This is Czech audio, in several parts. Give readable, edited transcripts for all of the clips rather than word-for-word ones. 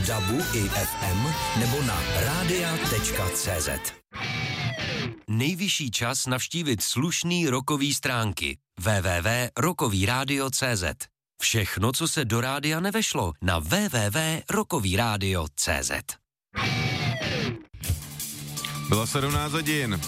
DABu i FM nebo na radia.cz. Nejvyšší čas navštívit slušný rockový stránky www.rockovyradio.cz. Všechno, co se do rádia nevešlo, na www.rockovyradio.cz. Bylo 17 hodin.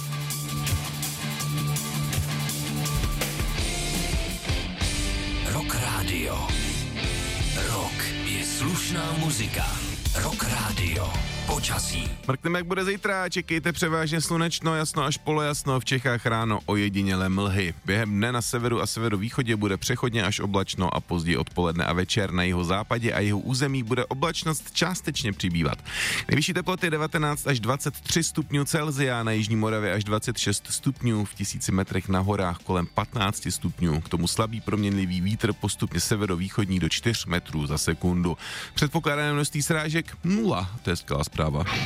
Rock Radio. Rock je slušná muzika. Rock Radio. Počasí. Mrkneme, jak bude zítra, čekejte převážně slunečno, jasno až polojasno, v Čechách ráno ojedinělé mlhy. Během dne na severu a severovýchodě bude přechodně až oblačno a později odpoledne a večer na jihozápadě a jeho území bude oblačnost částečně přibývat. Nejvyšší teploty 19 až 23 stupňů Celsia, na jižní Moravě až 26 stupňů, v 1000 metrech na horách kolem 15 stupňů. K tomu slabý proměnlivý vítr postupně severovýchodní do 4 metrů za sekundu. Předpokládané množství srážek 0, to je skvělá zpráva.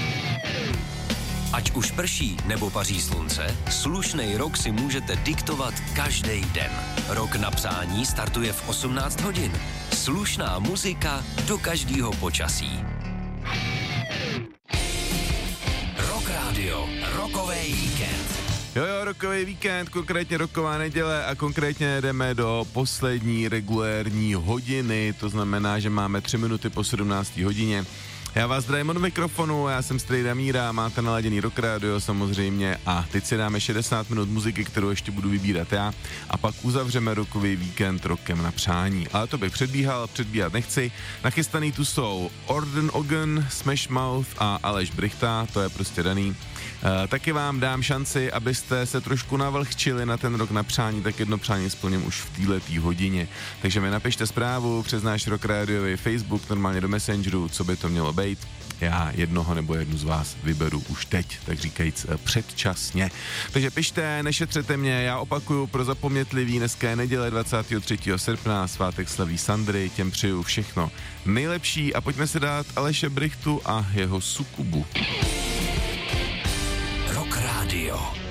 Ať už prší nebo paří slunce, slušnej rok si můžete diktovat každý den. Rok na přání startuje v 18 hodin. Slušná muzika do každého počasí. Rock Radio, rockový víkend. Jo, rockový víkend, konkrétně rocková neděle a konkrétně jdeme do poslední regulérní hodiny, to znamená, že máme 3 minuty po 17. hodině. Já vás zdravím od mikrofonu, já jsem Strejda Míra, máte naladěný Rock Radio samozřejmě a teď si dáme 60 minut muziky, kterou ještě budu vybírat já a pak uzavřeme rockový víkend rokem na přání. Ale to bych předbíhat nechci. Nachystaný tu jsou Orden Ogen, Smash Mouth a Aleš Brychta, to je prostě daný. Taky vám dám šanci, abyste se trošku navlhčili na ten rok na přání, tak jedno přání splním už v této hodině. Takže mi napište zprávu přes náš Rock Radiový Facebook, normálně do Messengeru, co by to mělo být. Já jednoho nebo jednu z vás vyberu už teď, tak říkajíc předčasně. Takže pište, nešetřete mě, já opakuju pro zapomnětlivý, dneska je neděle 23. srpna, svátek slaví Sandry, těm přeju všechno nejlepší a pojďme se dát Aleše Brychtu a jeho Sukubu. Rock Radio.